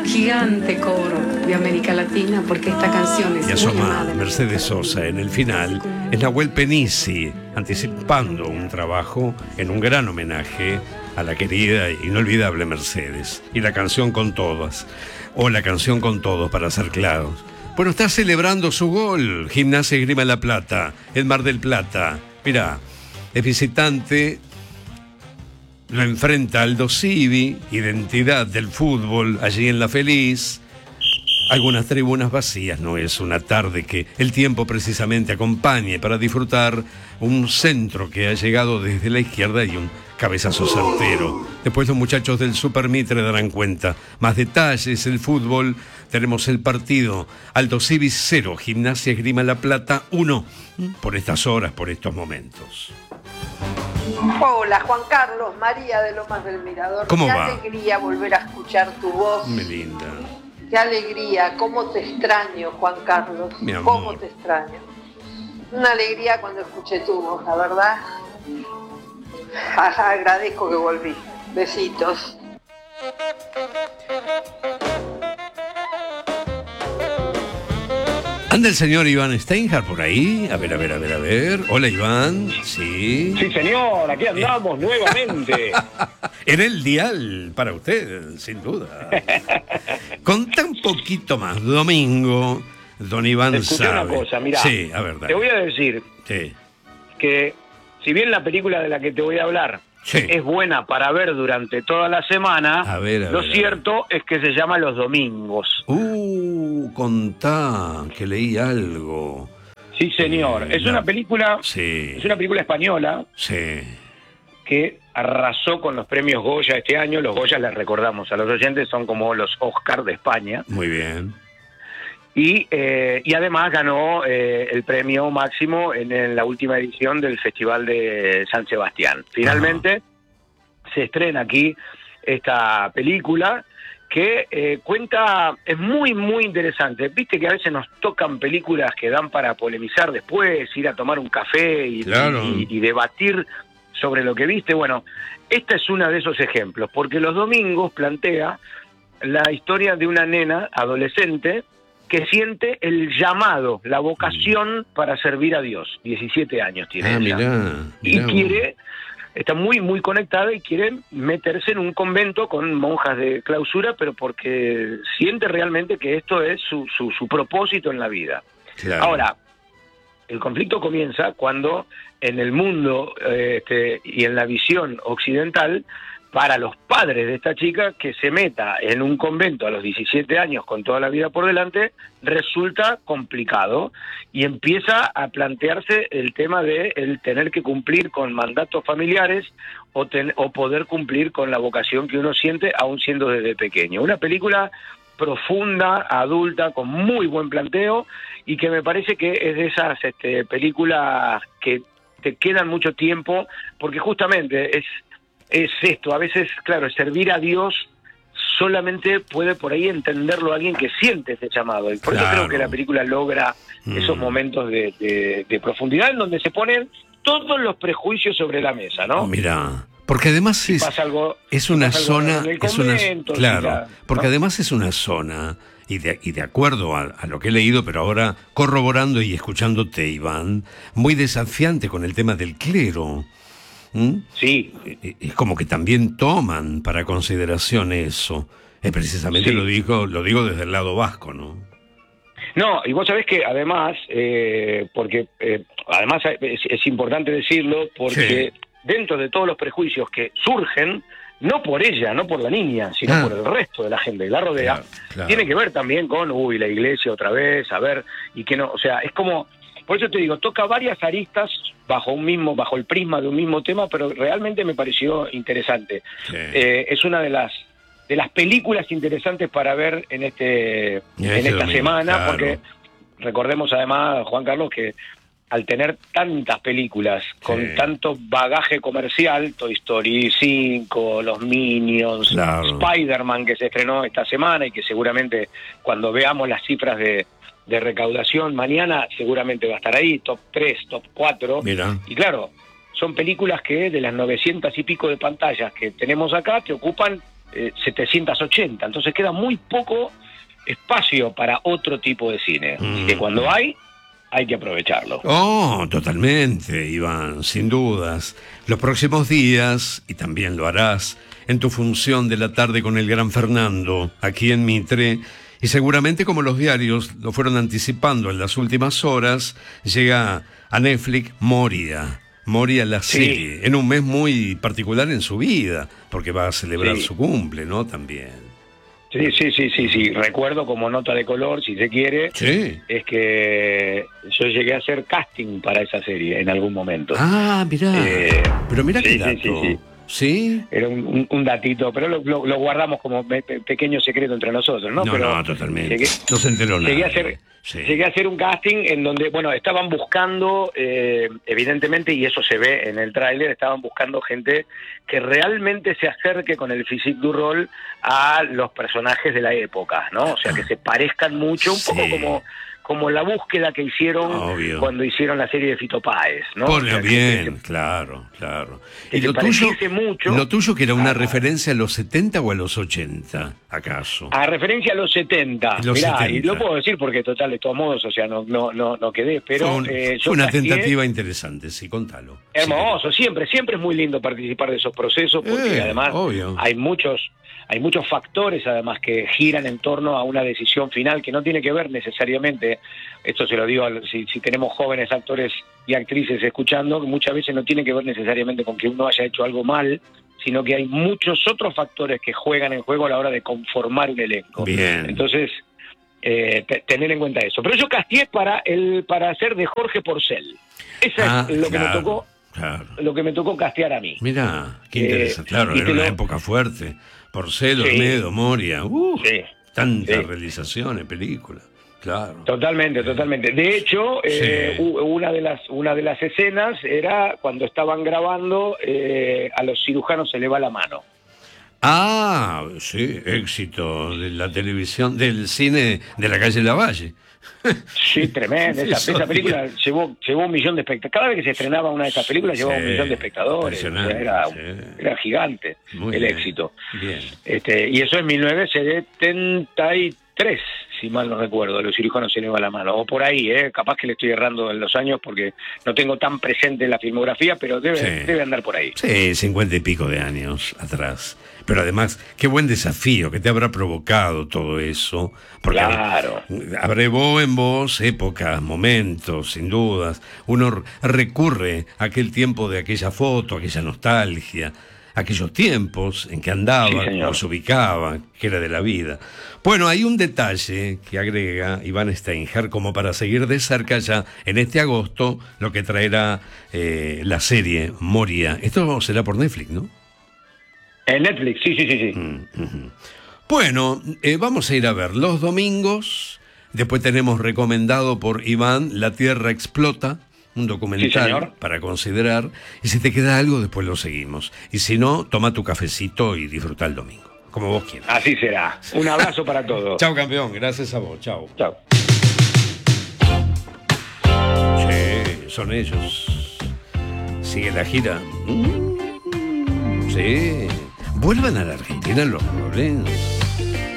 gigante coro de América Latina, porque esta canción es y muy asoma amada. Mercedes Sosa. En el final es Nahuel Penisi anticipando un trabajo en un gran homenaje a la querida e inolvidable Mercedes. Y la canción con todas, o la canción con todos, para ser claros. Bueno, está celebrando su gol Gimnasia y Esgrima La Plata, el Mar del Plata. Mirá, es visitante, lo enfrenta Aldo Civi, identidad del fútbol allí en La Feliz. Algunas tribunas vacías, no es una tarde que el tiempo precisamente acompañe para disfrutar un centro que ha llegado desde la izquierda y un cabezazo certero. Después los muchachos del Super Mitre darán cuenta. Más detalles, el fútbol, tenemos el partido. Aldo Civi 0, Gimnasia Esgrima La Plata 1, por estas horas, por estos momentos. Hola, Juan Carlos, María de Lomas del Mirador. ¿Cómo Qué va? alegría volver a escuchar tu voz. Mi linda. Qué alegría, cómo te extraño, Juan Carlos. Mi amor. Cómo te extraño. Una alegría cuando escuché tu voz, la verdad. Agradezco que volví. Besitos. ¿Anda el señor Iván Steinhardt por ahí? A ver. Hola, Iván. Sí. Sí, señor, aquí andamos nuevamente. En el dial para usted, sin duda. Contá un poquito más. Domingo, don Iván Escuché sabe. una cosa, mirá. Sí, a ver, dale. Te voy a decir Sí. que si bien la película de la que te voy a hablar Sí. es buena para ver durante toda la semana, A ver, lo cierto es que se llama Los Domingos. Contá, que leí algo. Sí, señor. Es la- una película, Sí. es una película española Sí. que arrasó con los premios Goya este año. Los Goya, les recordamos a los oyentes, son como los Oscar de España. Muy bien. Y además ganó el premio máximo en la última edición del Festival de San Sebastián. Finalmente se estrena aquí esta película que cuenta, es muy, muy interesante. Viste que a veces nos tocan películas que dan para polemizar después, ir a tomar un café Claro. y debatir sobre lo que viste. Bueno, esta es una de esos ejemplos, porque Los Domingos plantea la historia de una nena adolescente que siente el llamado, la vocación para servir a Dios. 17 años tiene ella. Y quiere, está muy, muy conectada y quiere meterse en un convento con monjas de clausura, pero porque siente realmente que esto es su propósito en la vida. Claro. Ahora, el conflicto comienza cuando en el mundo y en la visión occidental, para los padres de esta chica, que se meta en un convento a los 17 años con toda la vida por delante, resulta complicado y empieza a plantearse el tema de el tener que cumplir con mandatos familiares o poder cumplir con la vocación que uno siente, aún siendo desde pequeño. Una película profunda, adulta, con muy buen planteo y que me parece que es de esas películas que te quedan mucho tiempo, porque justamente es esto, a veces, claro, servir a Dios solamente puede por ahí entenderlo alguien que siente ese llamado, y por eso creo que la película logra esos momentos de profundidad en donde se ponen todos los prejuicios sobre la mesa, ¿no? Mira, porque además Si pasa algo, es una si pasa algo zona, en el es una, convento, claro, si porque ¿no? además es una zona, y de acuerdo a lo que he leído, pero ahora corroborando y escuchándote, Iván, muy desafiante con el tema del clero. Sí. Es como que también toman para consideración eso. Precisamente Sí. lo digo desde el lado vasco, ¿no? No, y vos sabés que además, porque además es importante decirlo, porque dentro de todos los prejuicios que surgen, no por ella, no por la niña, sino por el resto de la gente que la rodea, claro. tiene que ver también con, la iglesia otra vez, a ver, y que no, o sea, es como, por eso te digo, toca varias aristas bajo el prisma de un mismo tema, pero realmente me pareció interesante. Sí. Es una de las películas interesantes para ver en esta domingo, semana, claro. porque recordemos además, Juan Carlos, que al tener tantas películas con tanto bagaje comercial, Toy Story 5, Los Minions, Claro. Spider-Man, que se estrenó esta semana y que seguramente cuando veamos las cifras de recaudación mañana seguramente va a estar ahí, top 3, top 4. Mira. Y claro, son películas que de las 900 y pico de pantallas que tenemos acá te ocupan 780, entonces queda muy poco espacio para otro tipo de cine. Así que cuando hay que aprovecharlo. Oh, totalmente, Iván, sin dudas. Los próximos días, y también lo harás, en tu función de la tarde con el gran Fernando, aquí en Mitre, y seguramente como los diarios lo fueron anticipando en las últimas horas, llega a Netflix Moria la serie, en un mes muy particular en su vida, porque va a celebrar su cumple, ¿no? También. Sí. Recuerdo como nota de color, si se quiere, es que yo llegué a hacer casting para esa serie en algún momento. Ah, mirá. Pero mira qué dato. Sí. Era un datito, pero lo guardamos como pequeño secreto entre nosotros, ¿no? No, totalmente. No se enteró nada. Llegué a hacer un casting en donde, bueno, estaban buscando, evidentemente, y eso se ve en el tráiler, estaban buscando gente que realmente se acerque con el physique du rôle a los personajes de la época, ¿no? O sea, que se parezcan mucho, un poco como la búsqueda que hicieron cuando hicieron la serie de Fito Páez, ¿no? O sea, bien, claro. ¿Y lo tuyo que era una referencia a los 70 o a los 80, acaso? A referencia a los 70. Mirá, y lo puedo decir porque total, de todos modos, o sea, no quedé, pero... Fue una tentativa interesante, sí, contalo. Hermoso, siempre es muy lindo participar de esos procesos porque además hay muchos factores además que giran en torno a una decisión final que no tiene que ver necesariamente, esto se lo digo si tenemos jóvenes actores y actrices escuchando, muchas veces no tiene que ver necesariamente con que uno haya hecho algo mal, sino que hay muchos otros factores que juegan en juego a la hora de conformar un elenco. Bien. Entonces, tener en cuenta eso. Pero yo casteé para hacer de Jorge Porcel. Esa es lo que me tocó. Claro. Lo que me tocó castear a mí. Mira, qué interesante. Claro, era una época fuerte. Porcel, Olmedo, Moria. Tantas realizaciones, películas. Claro. Totalmente. De hecho, una de las escenas era cuando estaban grabando, a los cirujanos se le va la mano. Ah, sí, éxito de la televisión, del cine de la calle Lavalle. Sí, tremendo. Esa película llevó 1 millón de espectadores. Cada vez que se estrenaba una de esas películas llevaba 1 millón de espectadores. O sea, era gigante el éxito. Bien. Y eso en 1973, si mal no recuerdo. Los cirujanos se le va la mano. O por ahí, capaz que le estoy errando en los años porque no tengo tan presente la filmografía, pero debe andar por ahí. Sí, 50 y pico de años atrás. Pero además, qué buen desafío que te habrá provocado todo eso. Porque claro. Abrevó en vos épocas, momentos, sin dudas. Uno recurre a aquel tiempo de aquella foto, aquella nostalgia, aquellos tiempos en que andaba o se ubicaba, que era de la vida. Bueno, hay un detalle que agrega Iván Steinger como para seguir de cerca ya en este agosto lo que traerá la serie Moria. Esto será por Netflix, ¿no? En Netflix, sí. Bueno, vamos a ir a ver los domingos. Después tenemos recomendado por Iván La Tierra Explota, un documental para considerar. Y si te queda algo, después lo seguimos. Y si no, toma tu cafecito y disfruta el domingo, como vos quieras. Así será. Un abrazo para todos. Chao, campeón. Gracias a vos. Chao. Sí, son ellos. Sigue la gira. Sí. Vuelvan a la Argentina los Rollins.